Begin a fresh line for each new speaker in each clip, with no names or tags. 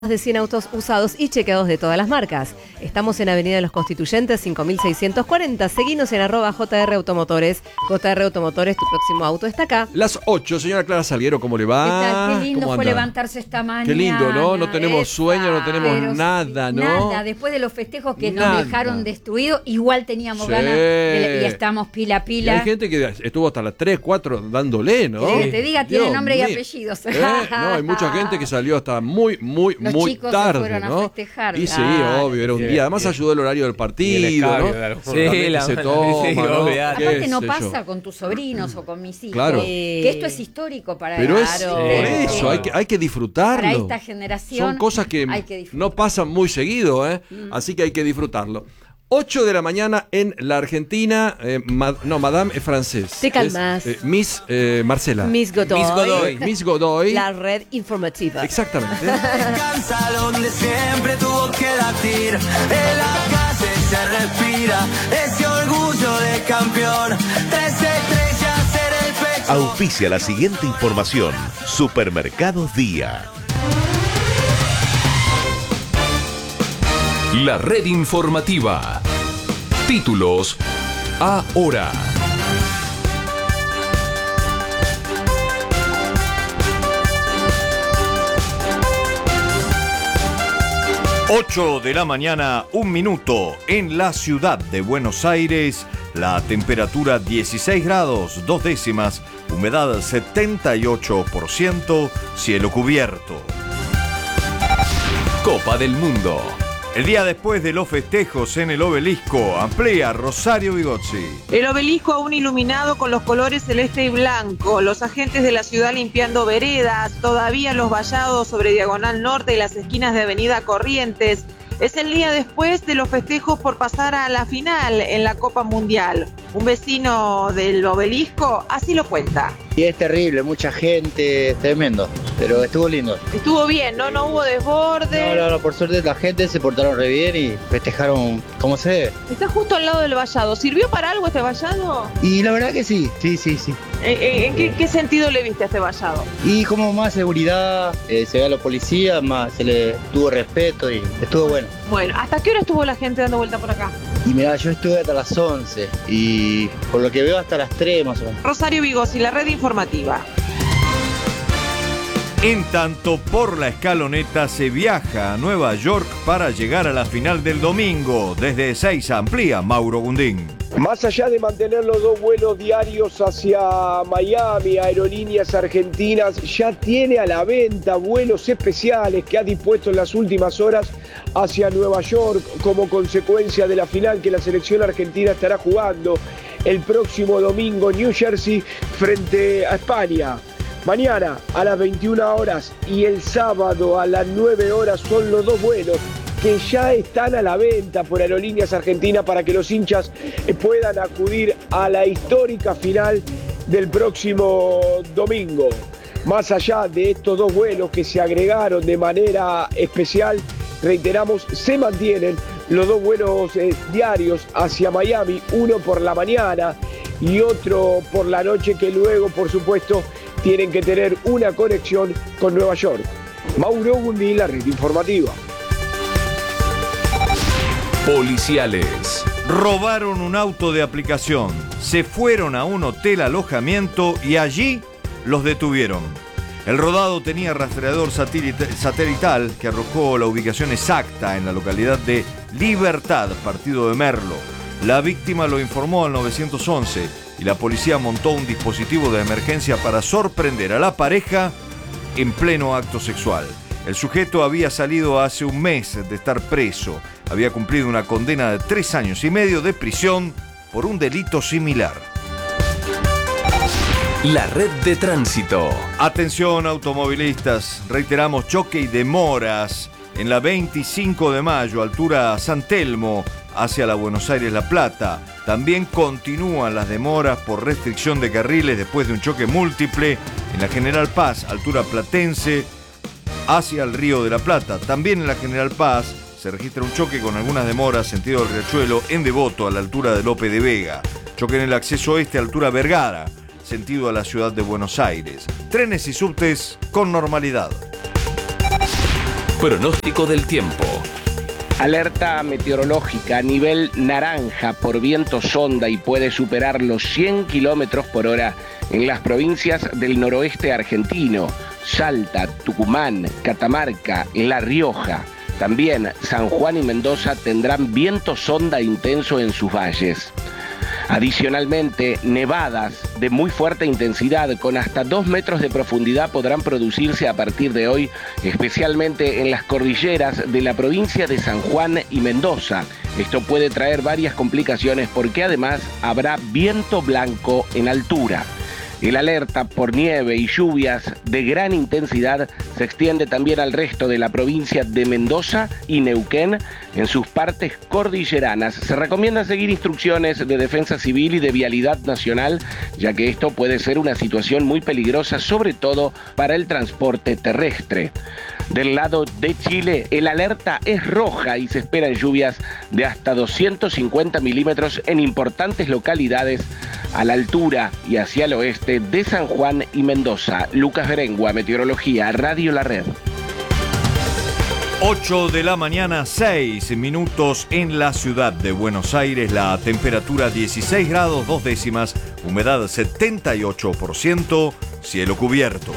de 100 autos usados y chequeados de todas las marcas. Estamos en Avenida de los Constituyentes 5640. Seguinos en @JR Automotores. JR Automotores, tu próximo auto está acá.
Las 8, señora Clara Salguero, ¿cómo le va?
¿Qué tal? Qué lindo
¿Cómo
fue
anda?
levantarse esta mañana.
Qué lindo, ¿no? No tenemos sueño, no tenemos
Pero
nada, ¿no?
Nada, después de los festejos que
Nada.
nos dejaron destruidos, igual teníamos
Sí.
ganas y estamos pila a
Y
pila.
hay gente que estuvo hasta las 3, 4 dándole, ¿no?
¿Querés que te diga? Tiene
Dios
nombre y
mío.
apellidos.
No, hay mucha gente que salió hasta muy
Los
muy
chicos se
tarde,
fueron a
¿no?
festejar.
Y sí,
Claro.
obvio, era un día. Además ayudó el horario del
Y el
partido,
escabio,
¿no?
claro.
Por también que se toma,
sí,
¿no?
olvidate.
Aparte
Qué
no
sé
pasa
yo.
con tus sobrinos o con mis hijos.
Claro.
Que esto es histórico para
Pero es
Claro.
por eso, hay que disfrutarlo.
Para esta generación.
Son cosas que
hay que disfrutar.
no pasan muy seguido, así que hay que disfrutarlo. 8 de la mañana en la Argentina. Madame es francés.
Te calmas.
Miss Marcela.
Miss Godoy.
Miss Godoy.
Miss Godoy.
La red informativa.
Exactamente.
Descansa donde siempre tuvo que latir. En la calle se respira ese orgullo de campeón. 13 estrellas en el pecho.
Auspicia la siguiente información. Supermercados Día.
La red informativa. Títulos ahora.
Ocho de la mañana, 1 minuto, en la ciudad de Buenos Aires, la temperatura 16 grados, 2 décimas, humedad 78%, cielo cubierto.
Copa del Mundo.
El día después de los festejos en el Obelisco, amplía Rosario Vigozzi.
El obelisco aún iluminado con los colores celeste y blanco, los agentes de la ciudad limpiando veredas, todavía los vallados sobre Diagonal Norte y las esquinas de Avenida Corrientes. Es el día después de los festejos por pasar a la final en la Copa Mundial. Un vecino del obelisco así lo cuenta.
Y es terrible, mucha gente, tremendo, pero estuvo lindo.
Estuvo bien, ¿no? No hubo desborde.
No, por suerte la gente se portaron re bien y festejaron como se debe.
Está justo al lado del vallado. ¿Sirvió para algo este vallado?
Y la verdad que sí.
¿En qué sentido le viste a este vallado?
Y como más seguridad, se ve a los policías, más se le tuvo respeto y estuvo bueno.
Bueno, ¿hasta qué hora estuvo la gente dando vuelta por acá?
Y mirá, yo estuve hasta las 11 y por lo que veo hasta las 3 más o menos.
Rosario Vigozzi, la red informativa.
En tanto, por la escaloneta se viaja a Nueva York para llegar a la final del domingo. Desde Ezeiza amplía Mauro Gundín.
Más allá de mantener los 2 vuelos diarios hacia Miami, Aerolíneas Argentinas ya tiene a la venta vuelos especiales que ha dispuesto en las últimas horas hacia Nueva York como consecuencia de la final que la selección argentina estará jugando el próximo domingo en New Jersey frente a España. Mañana a las 21 horas y el sábado a las 9 horas son los 2 vuelos que ya están a la venta por Aerolíneas Argentinas para que los hinchas puedan acudir a la histórica final del próximo domingo. Más allá de estos 2 vuelos que se agregaron de manera especial, reiteramos, se mantienen los 2 vuelos diarios hacia Miami, uno por la mañana y otro por la noche, que luego, por supuesto, tienen que tener una conexión con Nueva York. Mauro Gundín, la red informativa.
Policiales.
Robaron un auto de aplicación, se fueron a un hotel alojamiento y allí los detuvieron. El rodado tenía rastreador satelital que arrojó la ubicación exacta en la localidad de Libertad, partido de Merlo. La víctima lo informó al 911 y la policía montó un dispositivo de emergencia para sorprender a la pareja en pleno acto sexual. El sujeto había salido hace un mes de estar preso. Había cumplido una condena de 3 años y medio de prisión por un delito similar.
La red de tránsito.
Atención automovilistas, reiteramos choque y demoras en la 25 de mayo, altura San Telmo, hacia la Buenos Aires-La Plata. También continúan las demoras por restricción de carriles después de un choque múltiple en la General Paz, altura Platense, hacia el Río de la Plata. También en la General Paz se registra un choque con algunas demoras sentido del Riachuelo en Devoto, a la altura de Lope de Vega. Choque en el acceso oeste, altura Vergara, sentido a la ciudad de Buenos Aires. Trenes y subtes con normalidad.
Pronóstico del tiempo.
Alerta meteorológica a nivel naranja por viento sonda y puede superar los 100 kilómetros por hora en las provincias del noroeste argentino, Salta, Tucumán, Catamarca, La Rioja. También San Juan y Mendoza tendrán viento sonda intenso en sus valles. Adicionalmente, nevadas de muy fuerte intensidad con hasta 2 metros de profundidad podrán producirse a partir de hoy, especialmente en las cordilleras de la provincia de San Juan y Mendoza. Esto puede traer varias complicaciones porque además habrá viento blanco en altura. El alerta por nieve y lluvias de gran intensidad se extiende también al resto de la provincia de Mendoza y Neuquén en sus partes cordilleranas. Se recomienda seguir instrucciones de Defensa Civil y de Vialidad Nacional, ya que esto puede ser una situación muy peligrosa, sobre todo para el transporte terrestre. Del lado de Chile, el alerta es roja y se esperan lluvias de hasta 250 milímetros en importantes localidades a la altura y hacia el oeste de San Juan y Mendoza. Lucas Berengua, Meteorología, Radio La Red.
8 de la mañana, 6 minutos en la ciudad de Buenos Aires. La temperatura 16 grados 2 décimas, humedad 78%, cielo cubierto.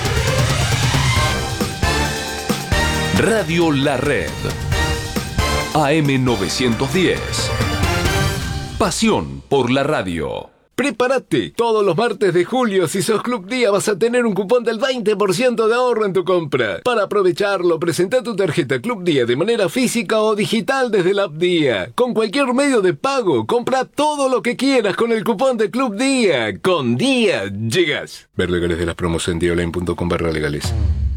Radio La Red. AM 910. Pasión por la radio.
Prepárate, todos los martes de julio, si sos Club Día, vas a tener un cupón del 20% de ahorro en tu compra. Para aprovecharlo, presenta tu tarjeta Club Día de manera física o digital desde la app Día. Con cualquier medio de pago, compra todo lo que quieras con el cupón de Club Día. Con Día, llegas. Ver legales de las promos en diaonline.com/legales.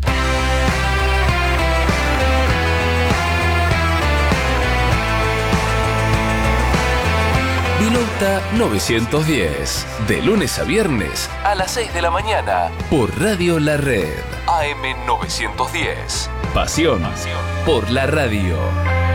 Pilota 910. De lunes a viernes a las 6 de la mañana. Por Radio La Red. AM 910. Pasión por la radio.